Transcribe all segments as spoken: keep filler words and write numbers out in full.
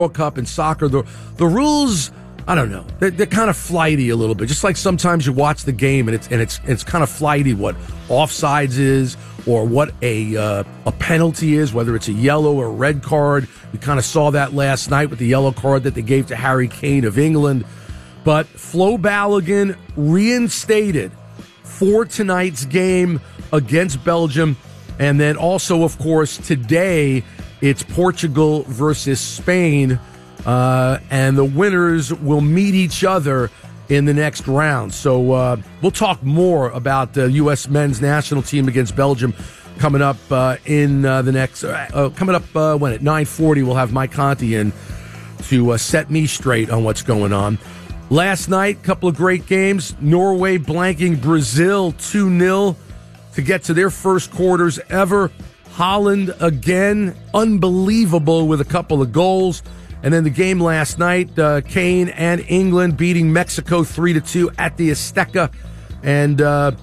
World Cup and soccer, the the rules, I don't know, they're, they're kind of flighty a little bit. Just like sometimes you watch the game and it's and it's it's kind of flighty what offsides is or what a uh, a penalty is, whether it's a yellow or red card. We kind of saw that last night with the yellow card that they gave to Harry Kane of England. But Flo Balogun reinstated for tonight's game against Belgium. And then also, of course, today it's Portugal versus Spain. Uh, and the winners will meet each other in the next round. So uh, we'll talk more about the U S men's national team against Belgium coming up uh, in uh, the next, uh, coming up uh, when at nine forty, we'll have Mike Conti in to uh, set me straight on what's going on. Last night, a couple of great games. Norway blanking Brazil two nil to get to their first quarters ever. Holland again, unbelievable with a couple of goals. And then the game last night, uh, Kane and England beating Mexico three to two at the Azteca. And uh,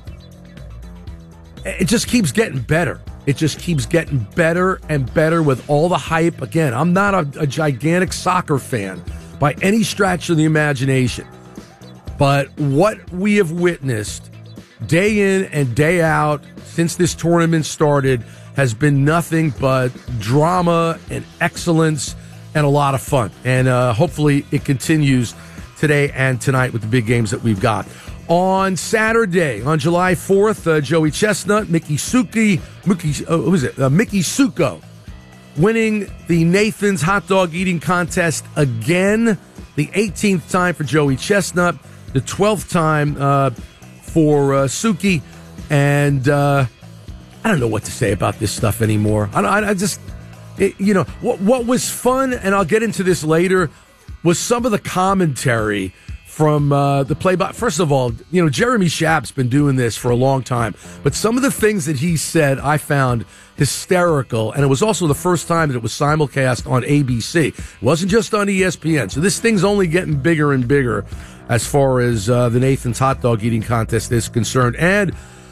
it just keeps getting better. It just keeps getting better and better with all the hype. Again, I'm not a, a gigantic soccer fan by any stretch of the imagination. But what we have witnessed day in and day out since this tournament started has been nothing but drama and excellence and a lot of fun. And uh, hopefully it continues today and tonight with the big games that we've got. On Saturday, on July fourth, uh, Joey Chestnut, Mickey Suki, Mickey, uh, who is it? Uh, Mickey Suko winning the Nathan's Hot Dog Eating Contest again. The eighteenth time for Joey Chestnut, the twelfth time uh, for uh, Suki. And uh, I don't know what to say about this stuff anymore. I, I, I just, it, you know, what, what was fun, and I'll get into this later, was some of the commentary from uh, the play-by. First of all, you know, Jeremy Schaap's been doing this for a long time, but some of the things that he said I found hysterical, and it was also the first time that it was simulcast on A B C. It wasn't just on E S P N, so this thing's only getting bigger and bigger as far as uh, the Nathan's Hot Dog Eating Contest is concerned. And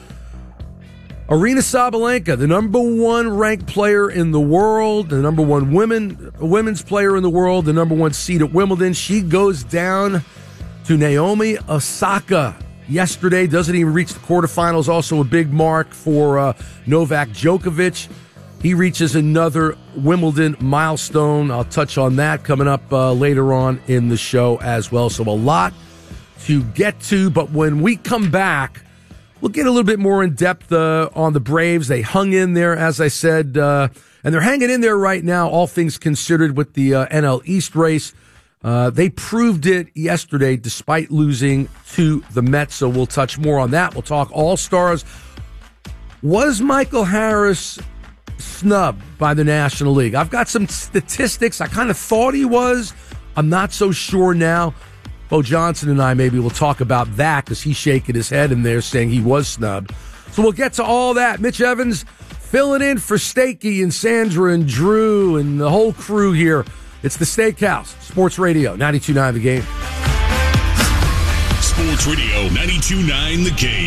Aryna Sabalenka, the number one ranked player in the world, the number one women women's player in the world, the number one seed at Wimbledon, she goes down to Naomi Osaka yesterday. Doesn't even reach the quarterfinals. Also a big mark for uh, Novak Djokovic. He reaches another Wimbledon milestone. I'll touch on that coming up uh, later on in the show as well. So a lot to get to. But when we come back, we'll get a little bit more in depth uh, on the Braves. They hung in there, as I said, uh, and they're hanging in there right now, all things considered, with the uh, N L East race. Uh, they proved it yesterday despite losing to the Mets, so we'll touch more on that. We'll talk All-Stars. Was Michael Harris snubbed by the National League? I've got some statistics. I kind of thought he was. I'm not so sure now. Bo Johnson and I maybe will talk about that because he's shaking his head in there saying he was snubbed. So we'll get to all that. Mitch Evans filling in for Stakey and Sandra and Drew and the whole crew here. It's the Steakhouse, Sports Radio, ninety-two point nine The Game. Sports Radio, ninety-two point nine The Game.